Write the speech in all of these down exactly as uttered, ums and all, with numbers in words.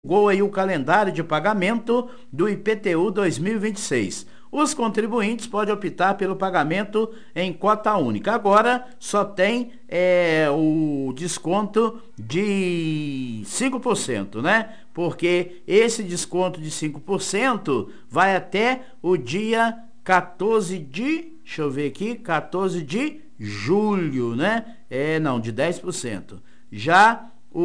divulgou aí o calendário de pagamento do I P T U dois mil e vinte e seis. Os contribuintes podem optar pelo pagamento em cota única. Agora só tem é, o desconto de cinco por cento, né? Porque esse desconto de cinco por cento vai até o dia quatorze de, deixa eu ver aqui, quatorze de julho, né? É, não, de dez por cento. Já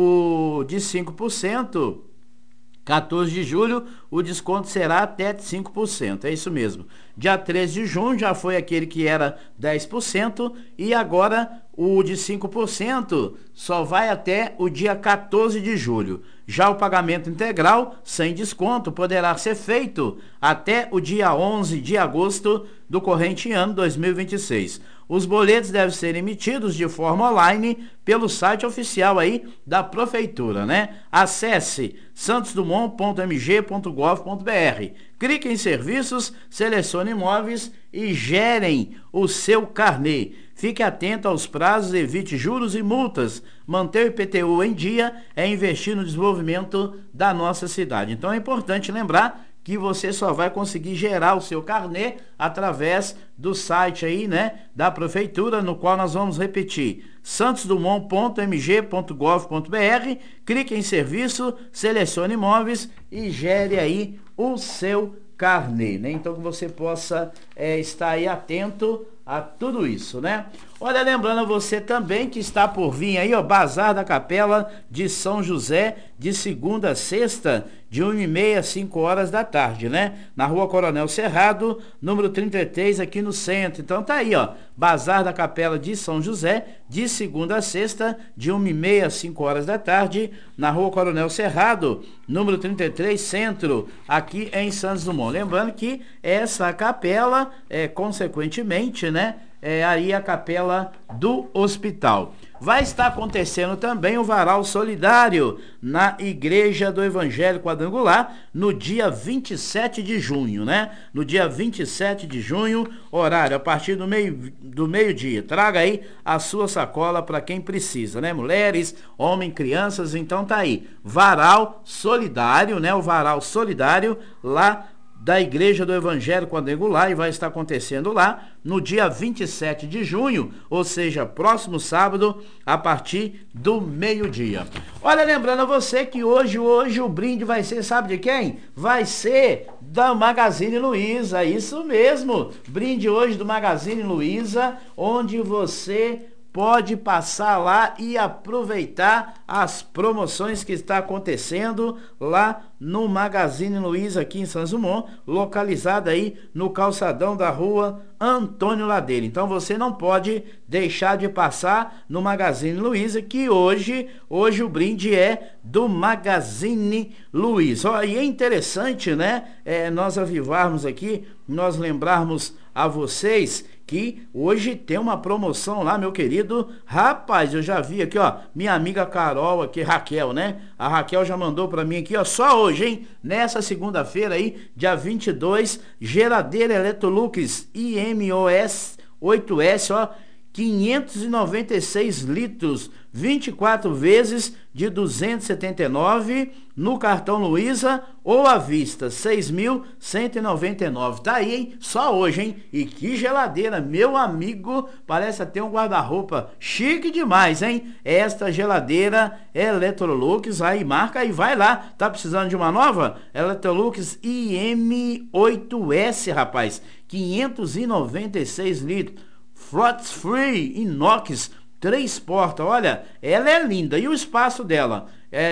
o de cinco por cento, quatorze de julho, o desconto será até cinco por cento, é isso mesmo. Dia treze de junho já foi aquele que era dez por cento e agora o de cinco por cento só vai até o dia quatorze de julho. Já o pagamento integral, sem desconto, poderá ser feito até o dia onze de agosto do corrente ano dois mil e vinte e seis. Os boletos devem ser emitidos de forma online pelo site oficial aí da prefeitura, né? Acesse santos dumont ponto m g ponto gov ponto b r, clique em serviços, selecione imóveis e gerem o seu carnê. Fique atento aos prazos, evite juros e multas. Manter o I P T U em dia é investir no desenvolvimento da nossa cidade. Então é importante lembrar que você só vai conseguir gerar o seu carnê através do site aí, né, da prefeitura, no qual nós vamos repetir: santos dumont ponto m g ponto gov ponto b r, clique em serviço, selecione imóveis e gere aí o seu carnê, né? Então que você possa é, estar aí atento a tudo isso, né? Olha, lembrando a você também que está por vir aí, ó, Bazar da Capela de São José, de segunda a sexta, de uma e meia às cinco horas da tarde, né? Na Rua Coronel Cerrado, número trinta e três, aqui no centro. Então tá aí, ó, Bazar da Capela de São José, de segunda a sexta, de uma e meia às cinco horas da tarde, na Rua Coronel Cerrado, número trinta e três, centro, aqui em Santos Dumont. Lembrando que essa capela, é, consequentemente, né, é aí a capela do hospital. Vai estar acontecendo também o varal solidário na Igreja do Evangelho Quadrangular no dia vinte e sete de junho, né? No dia vinte e sete de junho, horário a partir do meio do meio-dia. Traga aí a sua sacola para quem precisa, né? Mulheres, homens, crianças, então tá aí. Varal solidário, né? O varal solidário lá da Igreja do Evangelho Quadrangular, e vai estar acontecendo lá no dia vinte e sete de junho, ou seja, próximo sábado, a partir do meio-dia. Olha, lembrando a você que hoje, hoje o brinde vai ser, sabe de quem? Vai ser da Magazine Luiza, isso mesmo, brinde hoje do Magazine Luiza, onde você pode passar lá e aproveitar as promoções que está acontecendo lá no Magazine Luiza, aqui em Santos Dumont, localizada aí no calçadão da rua Antônio Ladeira. Então você não pode deixar de passar no Magazine Luiza, que hoje, hoje o brinde é do Magazine Luiza. Ó, e é interessante, né, é, nós avivarmos aqui, nós lembrarmos a vocês que hoje tem uma promoção lá, meu querido. Rapaz, eu já vi aqui, ó, minha amiga Carol aqui, Raquel, né? A Raquel já mandou pra mim aqui, ó, só hoje, hein? Nessa segunda-feira aí, dia vinte e dois, geladeira Electrolux I M O S oito S, ó, quinhentos e noventa e seis litros, vinte e quatro vezes de duzentos e setenta e nove no cartão Luiza ou à vista, seis mil cento e noventa e nove. Tá aí, hein? Só hoje, hein? E que geladeira, meu amigo, parece até um guarda-roupa chique demais, hein? Esta geladeira Electrolux, aí marca e vai lá. Tá precisando de uma nova? Electrolux I M oito S, rapaz, quinhentos e noventa e seis litros, Frost Free, inox, três portas. Olha, ela é linda e o espaço dela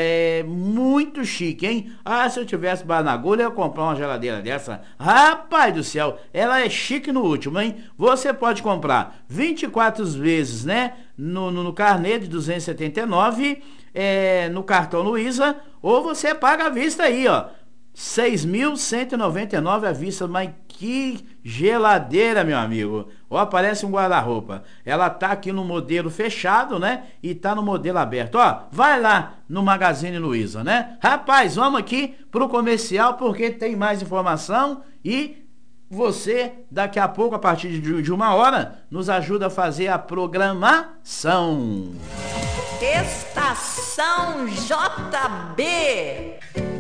é muito chique, hein? Ah, se eu tivesse bala na agulha, eu ia comprar uma geladeira dessa. Rapaz do céu, ela é chique no último, hein? Você pode comprar vinte e quatro vezes, né? No, no, no carnê de duzentos e setenta e nove, é, no cartão Luiza, ou você paga à vista aí, ó, seis mil cento e noventa e nove à vista. Mas que geladeira, meu amigo. Ó, parece um guarda-roupa. Ela tá aqui no modelo fechado, né? E tá no modelo aberto. Ó, vai lá no Magazine Luiza, né? Rapaz, vamos aqui pro comercial, porque tem mais informação e você, daqui a pouco, a partir de, de uma hora, nos ajuda a fazer a programação. Estação J B.